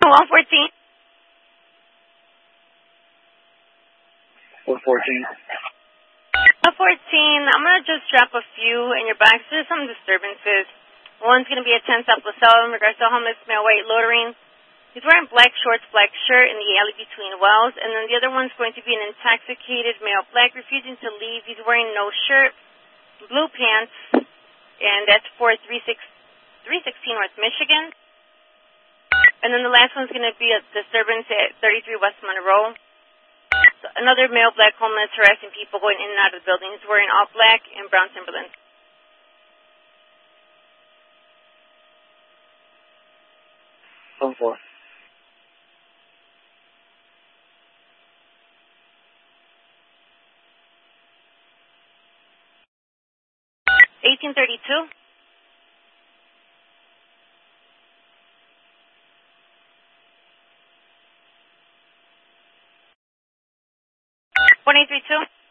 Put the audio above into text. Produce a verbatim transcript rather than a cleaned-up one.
one fourteen. one fourteen. one fourteen, I'm going to just drop a few in your box. There's some disturbances. One's going to be a ten South LaSalle in regards to homeless male white loitering. He's wearing black shorts, black shirt in the alley between wells. And then the other one's going to be an intoxicated male black refusing to leave. He's wearing no shirt, blue pants, and that's for three sixteen North Michigan. And then the last one's going to be a disturbance at thirty-three West Monroe. Another male black homeless harassing people going in and out of the building. He's wearing all black and brown Timberland. Phone four. eighteen thirty-two. one eight three two.